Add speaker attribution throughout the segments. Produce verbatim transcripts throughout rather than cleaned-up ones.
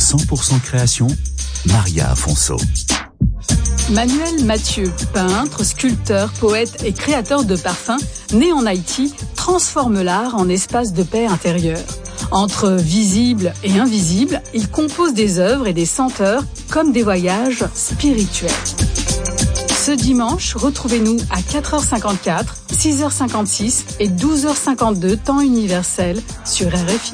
Speaker 1: cent pour cent création, Maria Afonso.
Speaker 2: Manuel Mathieu, peintre, sculpteur, poète et créateur de parfums, né en Haïti, transforme l'art en espace de paix intérieure. Entre visible et invisible, il compose des œuvres et des senteurs comme des voyages spirituels. Ce dimanche, retrouvez-nous à quatre heures cinquante-quatre, six heures cinquante-six et douze heures cinquante-deux, temps universel, sur R F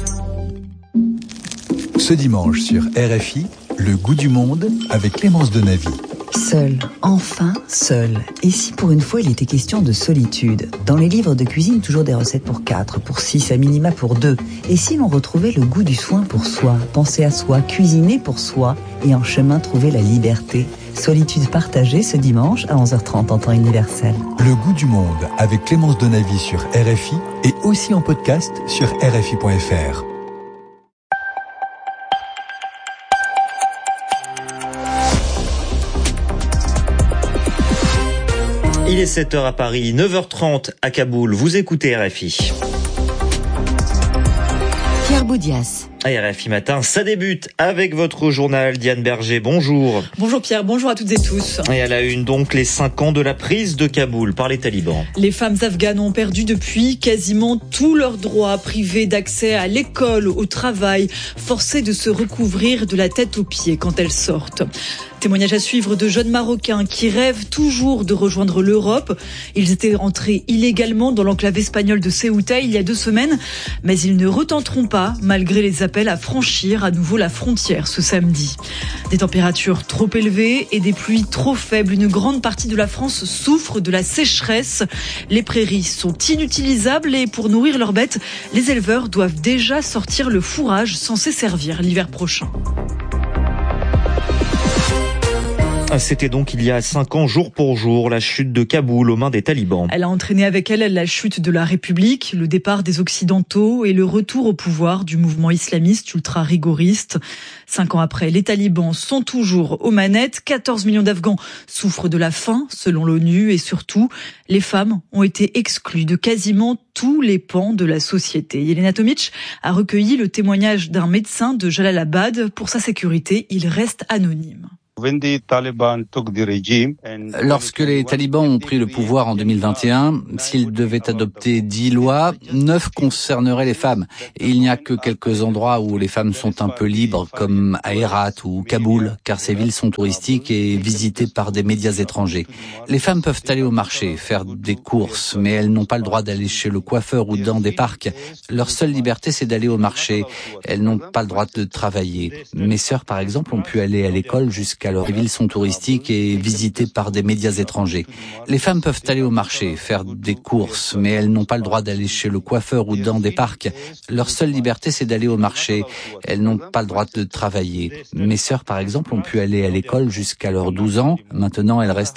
Speaker 2: I.
Speaker 1: Ce dimanche sur R F I, le goût du monde avec Clémence Denavy.
Speaker 3: Seul, enfin seul. Et si pour une fois il était question de solitude? Dans les livres de cuisine, toujours des recettes pour quatre, pour six, à minima pour deux. Et si l'on retrouvait le goût du soin pour soi, penser à soi, cuisiner pour soi et en chemin trouver la liberté? Solitude partagée ce dimanche à onze heures trente en temps universel.
Speaker 1: Le goût du monde avec Clémence Denavy sur R F I et aussi en podcast sur R F I point F R.
Speaker 4: Il est sept heures à Paris, neuf heures trente à Kaboul. Vous écoutez R F I.
Speaker 5: Pierre Boudias.
Speaker 4: À R F I Matin, ça débute avec votre journal. Diane Berger, bonjour.
Speaker 6: Bonjour Pierre, bonjour à toutes et tous.
Speaker 4: Et à la une donc, les cinq ans de la prise de Kaboul par les talibans.
Speaker 6: Les femmes afghanes ont perdu depuis quasiment tous leurs droits, privées d'accès à l'école, au travail, forcées de se recouvrir de la tête aux pieds quand elles sortent. Témoignage à suivre de jeunes Marocains qui rêvent toujours de rejoindre l'Europe. Ils étaient entrés illégalement dans l'enclave espagnole de Ceuta il y a deux semaines, mais ils ne retenteront pas malgré les appels à franchir à nouveau la frontière ce samedi. Des températures trop élevées et des pluies trop faibles. Une grande partie de la France souffre de la sécheresse. Les prairies sont inutilisables et pour nourrir leurs bêtes, les éleveurs doivent déjà sortir le fourrage censé servir l'hiver prochain.
Speaker 4: C'était donc il y a cinq ans, jour pour jour, la chute de Kaboul aux mains des talibans.
Speaker 6: Elle a entraîné avec elle la chute de la République, le départ des Occidentaux et le retour au pouvoir du mouvement islamiste ultra-rigoriste. Cinq ans après, les talibans sont toujours aux manettes. quatorze millions d'Afghans souffrent de la faim, selon l'ONU, et surtout, les femmes ont été exclues de quasiment tous les pans de la société. Yelena Tomic a recueilli le témoignage d'un médecin de Jalalabad. Pour sa sécurité, il reste anonyme.
Speaker 7: Lorsque les talibans ont pris le pouvoir en deux mille vingt et un, s'ils devaient adopter dix lois, neuf concerneraient les femmes. Et il n'y a que quelques endroits où les femmes sont un peu libres, comme à Herat ou Kaboul, car ces villes sont touristiques et visitées par des médias étrangers. Les femmes peuvent aller au marché, faire des courses, mais elles n'ont pas le droit d'aller chez le coiffeur ou dans des parcs. Leur seule liberté, c'est d'aller au marché. Elles n'ont pas le droit de travailler. Mes sœurs, par exemple, ont pu aller à l'école jusqu'à leurs villes sont touristiques et visitées par des médias étrangers. Les femmes peuvent aller au marché, faire des courses, mais elles n'ont pas le droit d'aller chez le coiffeur ou dans des parcs. Leur seule liberté, c'est d'aller au marché. Elles n'ont pas le droit de travailler. Mes sœurs, par exemple, ont pu aller à l'école jusqu'à leurs douze ans. Maintenant, elles restent